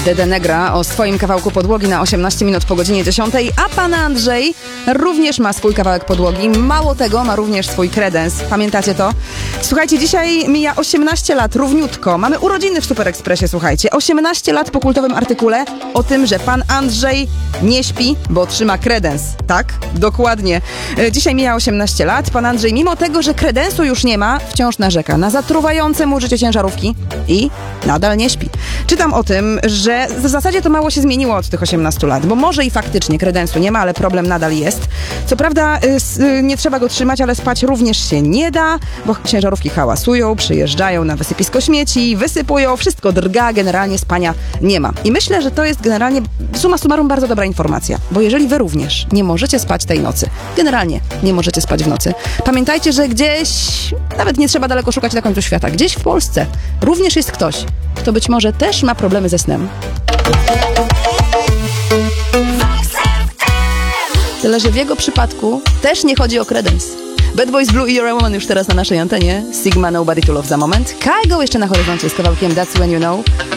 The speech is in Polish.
Dede Negra o swoim kawałku podłogi na 18 minut po godzinie 10, a pan Andrzej również ma swój kawałek podłogi. Mało tego, ma również swój kredens. Pamiętacie to? Słuchajcie, dzisiaj mija 18 lat, równiutko. Mamy urodziny w Super Expressie, słuchajcie. 18 lat po kultowym artykule o tym, że pan Andrzej nie śpi, bo trzyma kredens. Tak? Dokładnie. Dzisiaj mija 18 lat. Pan Andrzej, mimo tego, że kredensu już nie ma, wciąż narzeka na zatruwające mu życie ciężarówki i nadal nie śpi. Czytam o tym, że w zasadzie to mało się zmieniło od tych 18 lat, bo może i faktycznie kredensu nie ma, ale problem nadal jest. Co prawda nie trzeba go trzymać, ale spać również się nie da, bo ciężarówki hałasują, przyjeżdżają na wysypisko śmieci, wysypują, wszystko drga, generalnie spania nie ma. I myślę, że to jest generalnie summa summarum bardzo dobra informacja, bo jeżeli wy również nie możecie spać tej nocy, generalnie nie możecie spać w nocy, pamiętajcie, że gdzieś, nawet nie trzeba daleko szukać na końcu świata, gdzieś w Polsce również jest ktoś, kto być może też ma problemy ze snem. Tyle, że w jego przypadku też nie chodzi o kredens. Bad Boys Blue i You're a Woman już teraz na naszej antenie. Sigma Nobody to Love za moment. Kygo jeszcze na horyzoncie z kawałkiem That's When You Know.